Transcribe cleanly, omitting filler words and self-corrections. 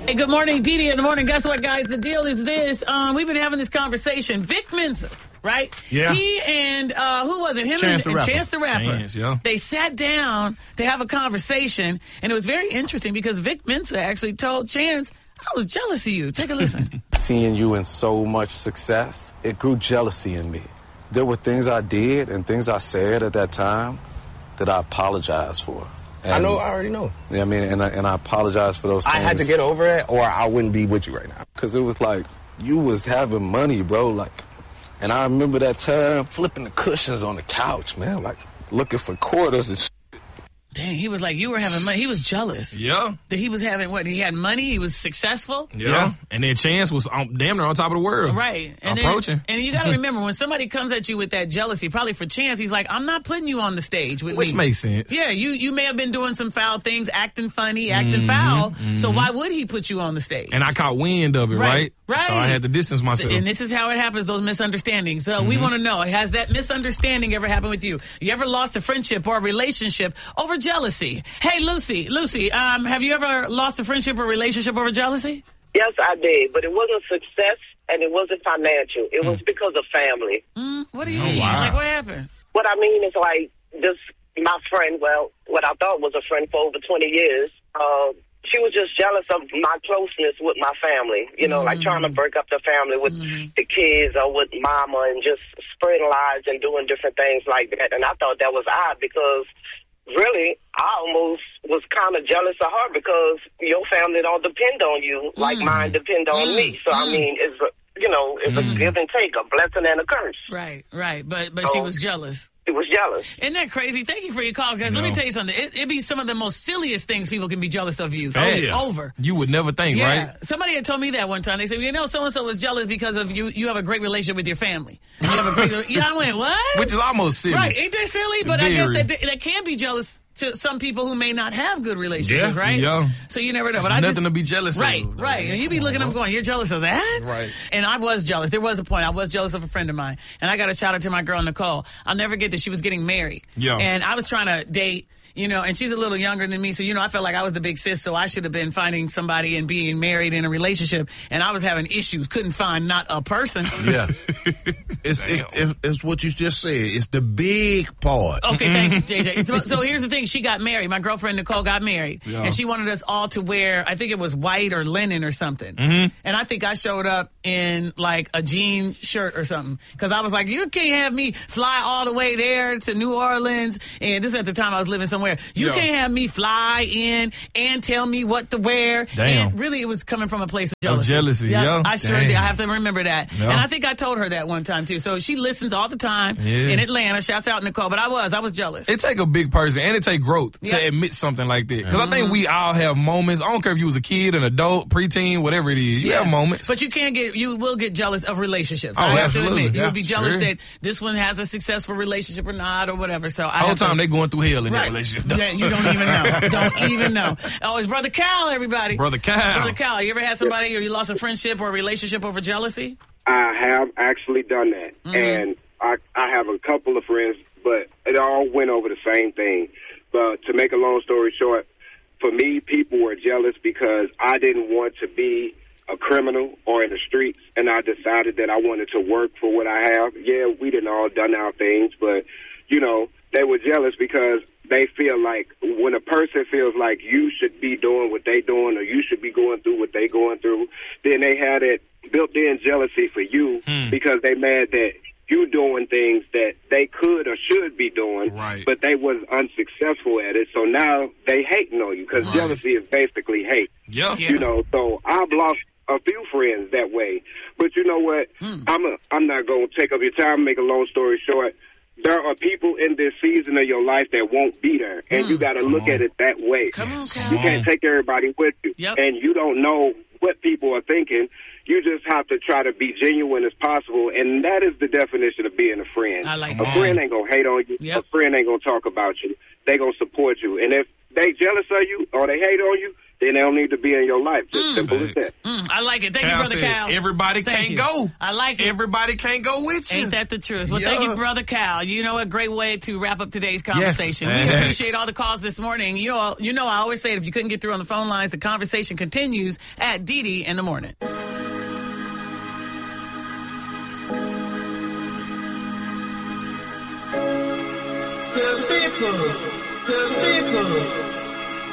Hey, good morning, Dee Dee in the morning. Guess what, guys? The deal is this. We've been having this conversation. Vic Mensa, right? Yeah. He and, who was it? Him Chance and the Rapper. Chance the Rapper. Chance, yeah. They sat down to have a conversation, and it was very interesting because Vic Mensa actually told Chance, I was jealous of you. Take a listen. Seeing you in so much success, it grew jealousy in me. There were things I did and things I said at that time that I apologize for. And, I already know. Yeah, I mean, and I apologize for those things. I had to get over it, or I wouldn't be with you right now. Because it was like, you was having money, bro. Like, and I remember that time flipping the cushions on the couch, man. Like, looking for quarters and shit. Dang, he was like, you were having money. He was jealous. Yeah. That he was having what? He had money. He was successful. Yeah. And then Chance was damn near on top of the world. Right. And approaching. And you got to remember, when somebody comes at you with that jealousy, probably for Chance, he's like, I'm not putting you on the stage with Which me. makes sense. Yeah, you may have been doing some foul things, acting funny, acting foul. So why would he put you on the stage? And I caught wind of it, right? Right. So I had to distance myself. And this is how it happens, those misunderstandings. So we want to know, has that misunderstanding ever happened with you? You ever lost a friendship or a relationship over jealousy? Hey, Lucy, have you ever lost a friendship or relationship over jealousy? Yes, I did, but it wasn't success and it wasn't financial. It was because of family. What do you mean? wow. Like, what happened? What I mean is like this, my friend, well, what I thought was a friend for over 20 years, she was just jealous of my closeness with my family, you know, like trying to break up the family with the kids or with mama and just spreading lies and doing different things like that. And I thought that was odd because really I almost was kind of jealous of her because your family don't depend on you like mine depend on me. So, I mean, it's a give and take, a blessing and a curse. Right. But she was jealous. She was jealous. Isn't that crazy? Thank you for your call, guys. Let me tell you something. It be some of the most silliest things people can be jealous of you. Yes. Over. You would never think, Yeah. right? Somebody had told me that one time. They said, so-and-so was jealous because of you. You have a great relationship with your family. You have a great I went, what? Which is almost silly. Right. Ain't that silly? But I guess Very. that can be jealous to some people who may not have good relationships, Yeah. right? Yeah. So you never know. There's nothing to be jealous of. Right. And you be looking at them going, you're jealous of that? Right. And I was jealous. There was a point. I was jealous of a friend of mine. And I got a shout out to my girl, Nicole. I'll never get that she was getting married. Yeah. And I was trying to date, and she's a little younger than me. So, I felt like I was the big sis. So I should have been finding somebody and being married in a relationship. And I was having issues. Couldn't find not a person. Yeah. It's what you just said. It's the big part. Okay, thanks, JJ. So here's the thing. She got married. My girlfriend, Nicole, got married. Yeah. And she wanted us all to wear, I think it was white or linen or something. And I think I showed up in like a jean shirt or something. Because I was like, you can't have me fly all the way there to New Orleans. And this is at the time I was living somewhere. You can't have me fly in and tell me what to wear. Damn. And really, it was coming from a place of jealousy. jealousy, yeah. I sure Damn. did. I have to remember that. Yeah. And I think I told her that one time, too. So she listens all the time in Atlanta. Shouts out, Nicole. But I was jealous. It take a big person and it take growth to admit something like that. Because I think we all have moments. I don't care if you was a kid, an adult, preteen, whatever it is. You have moments. But you will get jealous of relationships. Oh, I have absolutely. to admit. Yeah, You'll be jealous sure. that this one has a successful relationship or not or whatever. So the whole time they going through hell in that Right. relationship. Yeah, you don't even know. Don't even know. Oh, it's Brother Cal, everybody. Brother Cal. Brother Cal, you ever had somebody or you lost a friendship or a relationship over jealousy? I have actually done that, and I have a couple of friends, but it all went over the same thing. But to make a long story short, for me, people were jealous because I didn't want to be a criminal or in the streets, and I decided that I wanted to work for what I have. Yeah, we didn't all done our things, but, they were jealous because they feel like when a person feels like you should be doing what they doing or you should be going through what they going through, then they had that built-in jealousy for you because they mad that you doing things that they could or should be doing, but they was unsuccessful at it. So now they hating on you because jealousy is basically hate. Yeah. So I've lost a few friends that way. But you know what? I'm not going to take up your time, make a long story short. There are people in this season of your life that won't be there, and you got to look at it that way. Come on, Cal. You can't take everybody with you, and you don't know what people are thinking. You just have to try to be genuine as possible, and that is the definition of being a friend. I like a that. friend ain't going to hate on you. A friend ain't going to talk about you. They going to support you, and if they jealous of you or they hate on you, then they don't need to be in your life. Just simple as that. I like it. Thank you, Brother Cal. Everybody can't go. I like it. Everybody can't go with you. Ain't that the truth? Well, thank you, Brother Cal. You know, a great way to wrap up today's conversation. We appreciate all the calls this morning. You know, I always say it, if you couldn't get through on the phone lines, the conversation continues at DD in the morning. Tell people.